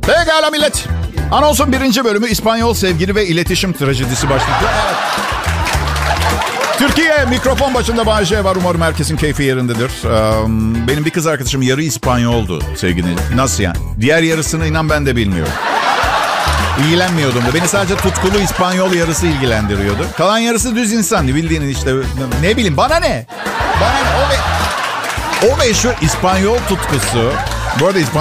Pekala millet. Anonsun 1. bölümü İspanyol sevgili ve iletişim trajedisi başlıklı. Evet. Türkiye mikrofon başında Bay J var. Umarım herkesin keyfi yerindedir. Benim bir kız arkadaşım yarı İspanyoldu sevgili. Nasıl yani? Diğer yarısını inan ben de bilmiyorum. İlgilenmiyordum da. Beni sadece tutkulu İspanyol yarısı ilgilendiriyordu. Kalan yarısı düz insan. Bildiğin işte ne bileyim bana ne? Bana ne? O meşhur İspanyol tutkusu. Bu arada